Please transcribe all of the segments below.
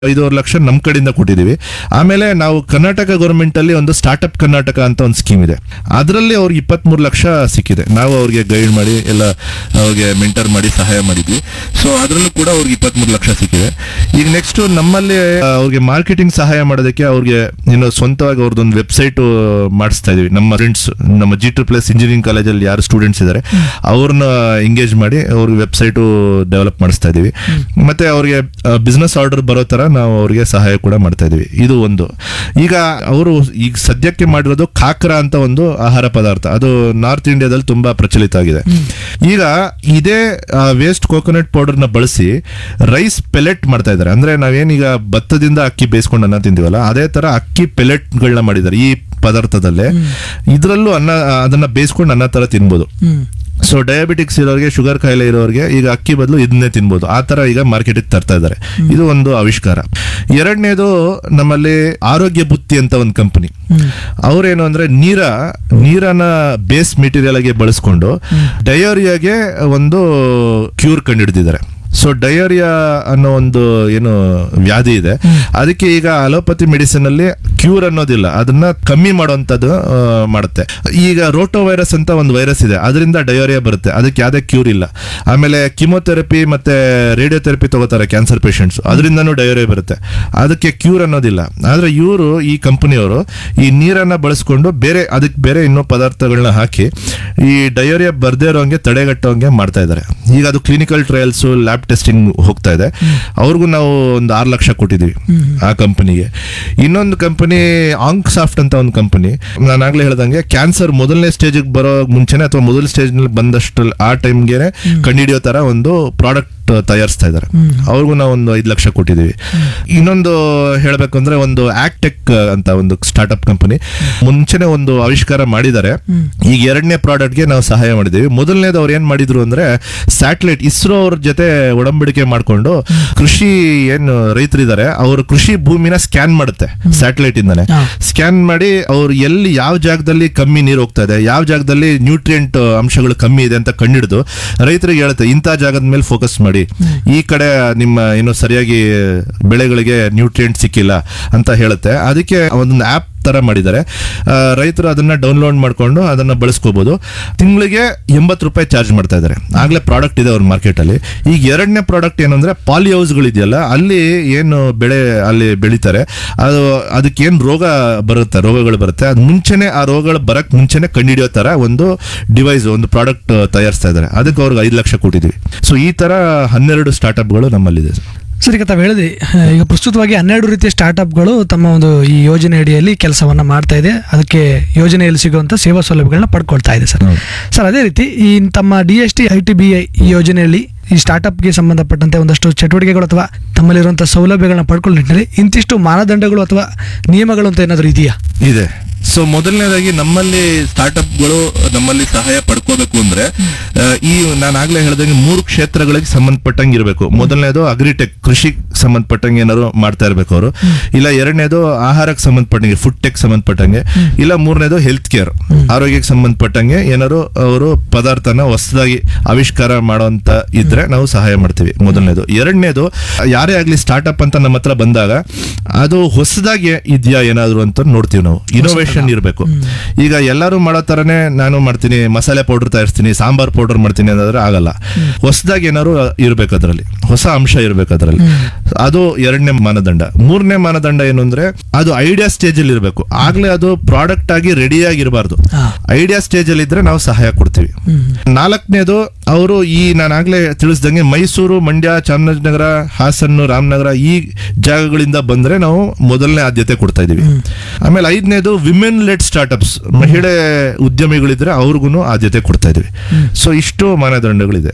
5.5 ಲಕ್ಷ ನಮ್ಮ ಕಡೆಯಿಂದ ಕೊಟ್ಟಿದ್ದೀವಿ. ಆಮೇಲೆ ನಾವು ಕರ್ನಾಟಕ ಗೌರ್ಮೆಂಟ್ ಅಲ್ಲಿ ಒಂದು ಸ್ಟಾರ್ಟ್ಅಪ್ ಕರ್ನಾಟಕ ಅಂತ ಒಂದು ಸ್ಕೀಮ್ ಇದೆ, ಅದರಲ್ಲಿ ಅವ್ರಿಗೆ 23 ಲಕ್ಷ ಸಿಕ್ಕಿದೆ. ನಾವು ಅವ್ರಿಗೆ ಗೈಡ್ ಮಾಡಿ ಎಲ್ಲ ಅವ್ರಿಗೆ ಮೆಂಟರ್ ಮಾಡಿ ಸಹಾಯ ಮಾಡಿದ್ವಿ. ಸೊ ಅದರಲ್ಲೂ ಕೂಡ ಅವ್ರಿಗೆ 23 ಲಕ್ಷ ಸಿಕ್ಕಿದೆ. ಈಗ ನೆಕ್ಸ್ಟ್ ನಮ್ಮಲ್ಲಿ ಅವ್ರಿಗೆ ಮಾರ್ಕೆಟಿಂಗ್ ಸಹಾಯ ಮಾಡೋದಕ್ಕೆ ಅವ್ರಿಗೆ ಸ್ವಂತವಾಗಿ ಅವ್ರದ್ದೊಂದು ವೆಬ್ಸೈಟ್ ಮಾಡಿಸ್ತಾ ಇದೀವಿ. ನಮ್ಮ ಫ್ರೆಂಡ್ಸ್, ನಮ್ಮ G++ ಇಂಜಿನಿಯರಿಂಗ್ ಕಾಲೇಜಲ್ಲಿ ಯಾರು ಸ್ಟೂಡೆಂಟ್ಸ್ ಇದ್ದಾರೆ ಅವ್ರನ್ನ ಎಂಗೇಜ್ ಮಾಡಿ ಅವ್ರಿಗೆ ವೆಬ್ಸೈಟು ಡೆವಲಪ್ ಮಾಡಿಸ್ತಾ ಇದೀವಿ. ಮತ್ತೆ ಅವ್ರಿಗೆ ಬಿಸ್ನೆಸ್ ಆರ್ಡರ್ ಬರೋ ತರ ನಾವು ಅವ್ರಿಗೆ ಸಹಾಯ ಕೂಡ ಮಾಡ್ತಾ ಇದೀವಿ. ಇದು ಒಂದು. ಈಗ ಅವರು ಈಗ ಸದ್ಯಕ್ಕೆ ಮಾಡಿರೋದು ಖಾಕ್ರಾ ಅಂತ ಒಂದು ಆಹಾರ ಪದಾರ್ಥ, ಅದು ನಾರ್ತ್ ಇಂಡಿಯಾದಲ್ಲಿ ತುಂಬಾ ಪ್ರಚಲಿತ ಆಗಿದೆ. ಈಗ ಇದೇ ವೇಸ್ಟ್ ಕೋಕೋನಟ್ ಪೌಡರ್ ನ ಬಳಸಿ ರೈಸ್ ಪೆಲೆಟ್ ಮಾಡ್ತಾ ಇದ್ದಾರೆ. ಅಂದ್ರೆ ನಾವೇನೀಗ ಭತ್ತದಿಂದ ಅಕ್ಕಿ ಬೇಯಿಸ್ಕೊಂಡು ಅನ್ನ ತಿಂದಿವಲ್ಲ, ಅದೇ ತರ ಅಕ್ಕಿ ಪೆಲೆಟ್ ಗಳನ್ನ ಮಾಡಿದ್ದಾರೆ ಈ ಪದಾರ್ಥದಲ್ಲೇ. ಇದ್ರಲ್ಲೂ ಅದನ್ನ ಬೇಯಿಸ್ಕೊಂಡು ಅನ್ನ ತರ ತಿನ್ಬೋದು. ಸೊ ಡಯಾಬಿಟಿಕ್ಸ್ ಇರೋರಿಗೆ, ಶುಗರ್ ಕಾಯಿಲೆ ಇರೋರಿಗೆ ಈಗ ಅಕ್ಕಿ ಬದಲು ಇದನ್ನೇ ತಿನ್ಬೋದು. ಆ ತರ ಈಗ ಮಾರ್ಕೆಟಿಗೆ ತರ್ತಾ ಇದ್ದಾರೆ. ಇದು ಒಂದು ಆವಿಷ್ಕಾರ. ಎರಡನೇದು, ನಮ್ಮಲ್ಲಿ ಆರೋಗ್ಯ ಬುತ್ತಿ ಅಂತ ಒಂದು ಕಂಪನಿ. ಅವ್ರೇನು ಅಂದ್ರೆ ನೀರನ್ನ ಬೇಸ್ ಮೆಟೀರಿಯಲ್ ಆಗಿ ಬಳಸ್ಕೊಂಡು ಡಯೋರಿಯಾಗೆ ಒಂದು ಕ್ಯೂರ್ ಕಂಡುಹಿಡಿದಿದ್ದಾರೆ. ಸೊ ಡಯೋರಿಯಾ ಅನ್ನೋ ಒಂದು ಏನು ವ್ಯಾಧಿ ಇದೆ, ಅದಕ್ಕೆ ಈಗ ಅಲೋಪತಿ ಮೆಡಿಸಿನ್ ಅಲ್ಲಿ ಕ್ಯೂರ್ ಅನ್ನೋದಿಲ್ಲ, ಅದನ್ನ ಕಮ್ಮಿ ಮಾಡುವಂತದ್ದು ಮಾಡುತ್ತೆ. ಈಗ ರೋಟೋ ವೈರಸ್ ಅಂತ ಒಂದು ವೈರಸ್ ಇದೆ, ಅದರಿಂದ ಡಯೋರಿಯಾ ಬರುತ್ತೆ, ಅದಕ್ಕೆ ಯಾವುದೇ ಕ್ಯೂರ್ ಇಲ್ಲ. ಆಮೇಲೆ ಕಿಮೋಥೆರಪಿ ಮತ್ತೆ ರೇಡಿಯೋಥೆರಪಿ ತಗೋತಾರೆ ಕ್ಯಾನ್ಸರ್ ಪೇಷಂಟ್ಸ್, ಅದರಿಂದನೂ ಡಯೋರಿಯಾ ಬರುತ್ತೆ, ಅದಕ್ಕೆ ಕ್ಯೂರ್ ಅನ್ನೋದಿಲ್ಲ. ಆದ್ರೆ ಇವರು, ಈ ಕಂಪನಿಯವರು ಈ ನೀರನ್ನ ಬಳಸ್ಕೊಂಡು ಅದಕ್ಕೆ ಬೇರೆ ಇನ್ನೂ ಪದಾರ್ಥಗಳನ್ನ ಹಾಕಿ ಈ ಡಯೋರಿಯಾ ಬರ್ದೇ ಇರೋಂಗೆ ತಡೆಗಟ್ಟೋಂಗೆ ಮಾಡ್ತಾ ಇದ್ದಾರೆ. ಈಗ ಅದು ಕ್ಲಿನಿಕಲ್ ಟ್ರಯಲ್ಸ್, ಲ್ಯಾಬ್ ಟೆಸ್ಟಿಂಗ್ ಹೋಗ್ತಾ ಇದೆ. ಅವ್ರಿಗೂ ನಾವು ಒಂದು 6 ಲಕ್ಷ ಕೊಟ್ಟಿದ್ದೀವಿ ಆ ಕಂಪನಿಗೆ. ಇನ್ನೊಂದು ಕಂಪನಿ ಆಂಕ್ಸಾಫ್ಟ್ ಅಂತ ಒಂದು ಕಂಪನಿ, ನಾನು ಆಗ್ಲೇ ಹೇಳ್ದಂಗೆ ಕ್ಯಾನ್ಸರ್ ಮೊದಲನೇ ಸ್ಟೇಜ್ ಬರೋ ಮುಂಚೆನೆ ಅಥವಾ ಮೊದಲ ಸ್ಟೇಜ್ ನಲ್ಲಿ ಬಂದಷ್ಟು ಆ ಟೈಮ್ಗೆ ಕಂಡುಹಿಡಿಯೋ ತರ ಒಂದು ಪ್ರಾಡಕ್ಟ್ ತಯಾರಿಸ್ತಾ ಇದ್ದಾರೆ. ಅವ್ರಿಗೂ ನಾವು ಒಂದು 5 ಲಕ್ಷ ಕೊಟ್ಟಿದ್ದೀವಿ. ಇನ್ನೊಂದು ಹೇಳ್ಬೇಕು ಅಂದ್ರೆ ಒಂದು ಆಕ್ಟೆಕ್ ಅಂತ ಒಂದು ಸ್ಟಾರ್ಟ್ಅಪ್ ಕಂಪನಿ ಮುಂಚೆನೆ ಒಂದು ಆವಿಷ್ಕಾರ ಮಾಡಿದ್ದಾರೆ. ಈಗ ಎರಡನೇ ಪ್ರಾಡಕ್ಟ್ಗೆ ನಾವು ಸಹಾಯ ಮಾಡಿದ್ದೀವಿ. ಮೊದಲನೇದು ಅವ್ರು ಏನ್ ಮಾಡಿದ್ರು ಅಂದ್ರೆ ಸ್ಯಾಟಲೈಟ್, ಇಸ್ರೋ ಅವ್ರ ಜೊತೆ ಒಡಂಬಡಿಕೆ ಮಾಡ್ಕೊಂಡು ಕೃಷಿ ಏನು ರೈತರಿದ್ದಾರೆ ಅವ್ರ ಕೃಷಿ ಭೂಮಿನ ಸ್ಕ್ಯಾನ್ ಮಾಡುತ್ತೆ ಸ್ಯಾಟಲೈಟ್ ಇಂದಾನೆ. ಸ್ಕ್ಯಾನ್ ಮಾಡಿ ಅವ್ರು ಎಲ್ಲಿ ಯಾವ ಜಾಗದಲ್ಲಿ ಕಮ್ಮಿ ನೀರು ಹೋಗ್ತಾ ಇದೆ, ಯಾವ ಜಾಗದಲ್ಲಿ ನ್ಯೂಟ್ರಿಯೆಂಟ್ ಅಂಶಗಳು ಕಮ್ಮಿ ಇದೆ ಅಂತ ಕಂಡಿಡಿದು ರೈತರಿಗೆ ಹೇಳುತ್ತೆ, ಇಂಥ ಜಾಗದ ಮೇಲೆ ಫೋಕಸ್ ಮಾಡಿ, ಈ ಕಡೆ ನಿಮ್ಮ ಏನು ಸರಿಯಾಗಿ ಬೆಳೆಗಳಿಗೆ ನ್ಯೂಟ್ರಿಯೆಂಟ್ ಸಿಕ್ಕಿಲ್ಲ ಅಂತ ಹೇಳುತ್ತೆ. ಅದಕ್ಕೆ ಒಂದು ಆಪ್ ತರ ಮಾಡಿದ್ದಾರೆ. ರೈತರು ಅದನ್ನ ಡೌನ್ಲೋಡ್ ಮಾಡ್ಕೊಂಡು ಅದನ್ನ ಬಳಸ್ಕೋಬಹುದು. ತಿಂಗಳಿಗೆ 80 ರೂಪಾಯಿ ಚಾರ್ಜ್ ಮಾಡ್ತಾ ಇದ್ದಾರೆ. ಆಗ್ಲೇ ಪ್ರಾಡಕ್ಟ್ ಇದೆ ಅವ್ರ ಮಾರ್ಕೆಟ್ ಅಲ್ಲಿ. ಈಗ ಎರಡನೇ ಪ್ರಾಡಕ್ಟ್ ಏನಂದ್ರೆ ಪಾಲಿ ಹೌಸ್ಗಳಿದೆಯಲ್ಲ, ಅಲ್ಲಿ ಏನು ಬೆಳೆ ಅಲ್ಲಿ ಬೆಳಿತಾರೆ, ಅದಕ್ಕೆ ಏನ್ ರೋಗಗಳು ಬರುತ್ತೆ, ಅದು ಮುಂಚೆನೆ ಆ ರೋಗಗಳು ಬರಕ್ ಮುಂಚೆನೆ ಕಂಡುಹಿಡಿಯೋ ತರ ಒಂದು ಡಿವೈಸ್, ಒಂದು ಪ್ರಾಡಕ್ಟ್ ತಯಾರಿಸ್ತಾ ಇದ್ದಾರೆ. ಅದಕ್ಕೆ ಅವ್ರಿಗೆ 5 ಲಕ್ಷ ಕೊಟ್ಟಿದ್ವಿ. ಸೊ ಈ ತರ 12 ಸ್ಟಾರ್ಟ್ಅಪ್ಗಳು ನಮ್ಮಲ್ಲಿದೆ. ಸರ್, ಈಗ ತಾವು ಹೇಳಿದ್ರಿ, ಈಗ ಪ್ರಸ್ತುತವಾಗಿ 12 ರೀತಿಯ ಸ್ಟಾರ್ಟ್ಅಪ್ಗಳು ತಮ್ಮ ಒಂದು ಈ ಯೋಜನೆ ಅಡಿಯಲ್ಲಿ ಕೆಲಸವನ್ನ ಮಾಡ್ತಾ ಇದೆ. ಅದಕ್ಕೆ ಯೋಜನೆಯಲ್ಲಿ ಸಿಗುವಂತ ಸೇವಾ ಸೌಲಭ್ಯಗಳನ್ನ ಪಡ್ಕೊಳ್ತಾ ಇದೆ ಸರ್. ಅದೇ ರೀತಿ ಈ ತಮ್ಮ DST ITBI ಈ ಯೋಜನೆಯಲ್ಲಿ ಈ ಸ್ಟಾರ್ಟ್ಅಪ್ಗೆ ಸಂಬಂಧಪಟ್ಟಂತೆ ಒಂದಷ್ಟು ಚಟುವಟಿಕೆಗಳು ಅಥವಾ ತಮ್ಮಲ್ಲಿರುವಂತಹ ಸೌಲಭ್ಯಗಳನ್ನ ಪಡ್ಕೊಳ್ಳೋ ನಿಟ್ಟಿನಲ್ಲಿ ಇಂತಿಷ್ಟು ಮಾನದಂಡಗಳು ಅಥವಾ ನಿಯಮಗಳು ಅಂತ ಏನಾದರೂ ಇದೆಯಾ? ಇದೆ. ಸೊ ಮೊದಲನೇದಾಗಿ ನಮ್ಮಲ್ಲಿ ಸ್ಟಾರ್ಟ್ಅಪ್ಗಳು ನಮ್ಮಲ್ಲಿ ಸಹಾಯ ಪಡ್ಕೋಬೇಕು ಅಂದ್ರೆ ಈ ನಾನು ಆಗ್ಲೇ ಹೇಳ್ದಂಗೆ 3 ಕ್ಷೇತ್ರಗಳಿಗೆ ಸಂಬಂಧಪಟ್ಟಂಗೆ ಇರಬೇಕು. ಮೊದಲನೇದು ಅಗ್ರಿಟೆಕ್, ಕೃಷಿ ಸಂಬಂಧಪಟ್ಟಂಗೆ ಏನಾದ್ರು ಮಾಡ್ತಾ ಇರ್ಬೇಕು ಅವರು. ಇಲ್ಲ ಎರಡನೇದು ಆಹಾರಕ್ಕೆ ಸಂಬಂಧಪಟ್ಟಂಗೆ, ಫುಡ್ ಟೆಕ್ ಸಂಬಂಧಪಟ್ಟಂಗೆ. ಇಲ್ಲ ಮೂರನೇದು ಹೆಲ್ತ್ ಕೇರ್, ಆರೋಗ್ಯಕ್ಕೆ ಸಂಬಂಧಪಟ್ಟಂಗೆ ಏನಾದ್ರು ಅವರು ಪದಾರ್ಥನ ಹೊಸದಾಗಿ ಆವಿಷ್ಕಾರ ಮಾಡುವಂತ ಇದ್ರೆ ನಾವು ಸಹಾಯ ಮಾಡ್ತೀವಿ. ಮೊದಲನೇದು. ಎರಡನೇದು, ಯಾರೇ ಆಗ್ಲಿ ಸ್ಟಾರ್ಟ್ಅಪ್ ಅಂತ ನಮ್ಮ ಹತ್ರ ಬಂದಾಗ ಅದು ಹೊಸದಾಗಿ ಇದೆಯಾ ಏನಾದ್ರು ಅಂತ ನೋಡ್ತೀವಿ ನಾವು. ಇನೋವೇಷನ್ ಇರಬೇಕು. ಈಗ ಎಲ್ಲರೂ ಮಾಡೋ ತರನೇ ನಾನು ಮಾಡ್ತೀನಿ, ಮಸಾಲೆ ಪೌಡರ್ ತಯಾರಿಸ್ತೀನಿ, ಸಾಂಬಾರ್ ಪೌಡರ್ ಮಾಡ್ತೀನಿ ಅನ್ನೋದ್ರೆ ಆಗಲ್ಲ. ಹೊಸದಾಗಿ ಏನಾದ್ರು ಇರ್ಬೇಕು, ಅದರಲ್ಲಿ ಹೊಸ ಅಂಶ ಇರ್ಬೇಕು ಅದರಲ್ಲಿ. ಅದು ಎರಡನೇ ಮಾನದಂಡ. ಮೂರನೇ ಮಾನದಂಡ ಏನು ಅಂದ್ರೆ ಅದು ಐಡಿಯಾ ಸ್ಟೇಜ್ ಅಲ್ಲಿ ಇರಬೇಕು. ಆಗ್ಲೇ ಅದು ಪ್ರಾಡಕ್ಟ್ ಆಗಿ ರೆಡಿ ಆಗಿರಬಾರ್ದು. ಐಡಿಯಾ ಸ್ಟೇಜ್ ಅಲ್ಲಿ ಇದ್ರೆ ನಾವು ಸಹಾಯ ಕೊಡ್ತೀವಿ. ನಾಲ್ಕನೇದು, ಅವರು ನಾನು ಆಗ್ಲೇ ತಿಳಿಸ್ದಂಗೆ ಮೈಸೂರು, ಮಂಡ್ಯ, ಚಾಮರಾಜನಗರ, ಹಾಸನ್ನು, ರಾಮನಗರ ಈ ಜಾಗಗಳಿಂದ ಬಂದ್ರೆ ನಾವು ಮೊದಲನೇ ಆದ್ಯತೆ ಕೊಡ್ತಾ ಇದೀವಿ. ಆಮೇಲೆ 5ನೇದು ವಿಮೆನ್ ಲೆಡ್ ಸ್ಟಾರ್ಟ್ಅಪ್ಸ್, ಮಹಿಳೆ ಉದ್ಯಮಿಗಳಿದ್ರೆ ಅವ್ರಿಗೂ ಆದ್ಯತೆ ಕೊಡ್ತಾ ಇದೀವಿ. ಸೊ ಇಷ್ಟು ಮಾನದಂಡಗಳಿದೆ.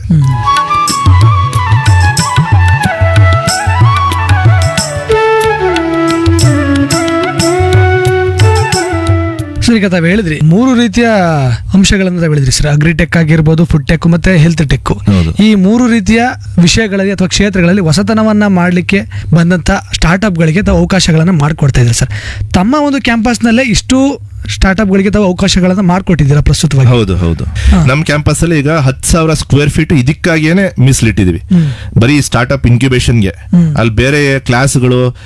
ಸರ್, ಈಗ ತಾವು ಹೇಳಿದ್ರಿ 3 ರೀತಿಯ ಅಂಶಗಳನ್ನು ತಾವು ಹೇಳಿದ್ರಿ ಸರ್. ಅಗ್ರಿಟೆಕ್ ಆಗಿರ್ಬೋದು, ಫುಡ್ ಟೆಕ್ ಮತ್ತೆ ಹೆಲ್ತ್ ಟೆಕ್. ಹೌದು. ಈ 3 ರೀತಿಯ ವಿಷಯಗಳಲ್ಲಿ ಅಥವಾ ಕ್ಷೇತ್ರಗಳಲ್ಲಿ ಹೊಸತನವನ್ನ ಮಾಡಲಿಕ್ಕೆ ಬಂದಂತ ಸ್ಟಾರ್ಟ್ಅಪ್ಗಳಿಗೆ ತಾವು ಅವಕಾಶಗಳನ್ನು ಮಾಡಿಕೊಡ್ತಾ ಇದ್ದಾರೆ ಸರ್. ತಮ್ಮ ಒಂದು ಕ್ಯಾಂಪಸ್ನಲ್ಲೇ ಇಷ್ಟು ಸ್ಟಾರ್ಟ್ಅಪ್ಗಳಿಗೆ ತಾವು ಅವಕಾಶಗಳನ್ನು ಮಾಡಿಕೊಟ್ಟಿದ್ದೀರಾ ಪ್ರಸ್ತುತವಾಗಿ? ಹೌದು ಹೌದು. ಹಾ. ನಮ್ಮ ಕ್ಯಾಂಪಸ್ ಅಲ್ಲಿ ಈಗ 10,000 ಸ್ಕ್ವೇರ್ ಫೀಟ್ ಇದಕ್ಕಾಗಿಯೇ ಮೀಸಲಿಟ್ಟಿದೀವಿ, ಬರೀ ಸ್ಟಾರ್ಟ್ಅಪ್ ಇನ್ಕ್ಯುಬೇಷನ್ಗೆ. ಅಲ್ಲಿ ಬೇರೆ ಕ್ಲಾಸ್ಗಳು